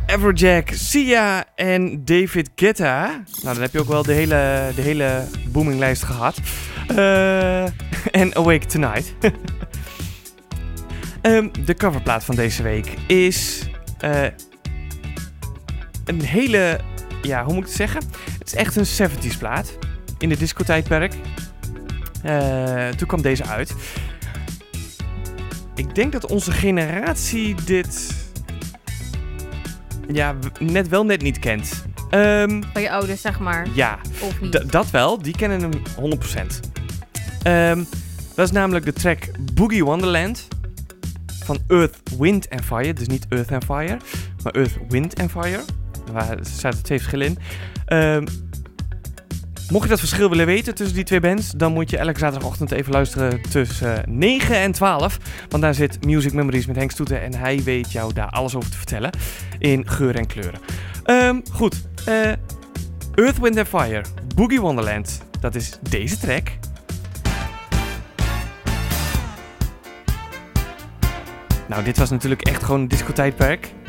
Everjack, Sia en David Guetta. Nou, dan heb je ook wel de hele boominglijst gehad. En Awake Tonight. De coverplaat van deze week is een hele... Ja, hoe moet ik het zeggen? Het is echt een 70s plaat. In de discotijdperk. Toen kwam deze uit. Ik denk dat onze generatie dit... Ja, net niet kent. Van je ouders, zeg maar. Ja, Of niet? dat wel. Die kennen hem 100%. Dat is namelijk de track Boogie Wonderland van Earth, Wind and Fire. Dus niet Earth and Fire, maar Earth, Wind and Fire. Er zaten 2 verschillen in. Mocht je dat verschil willen weten tussen die 2 bands, dan moet je elke zaterdagochtend even luisteren tussen 9 en 12. Want daar zit Music Memories met Henk Stoeten en hij weet jou daar alles over te vertellen in geur en kleuren. Goed, Earth, Wind and Fire, Boogie Wonderland, dat is deze track. Nou, dit was natuurlijk echt gewoon een discotijdperk.